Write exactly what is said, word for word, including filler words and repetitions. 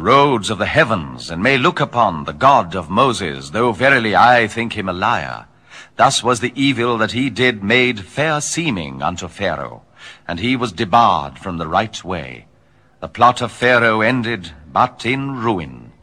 roads of the heavens, and may look upon the God of Moses, though verily I think him a liar. Thus was the evil that he did made fair seeming unto Pharaoh, and he was debarred from the right way. The plot of Pharaoh ended but in ruin,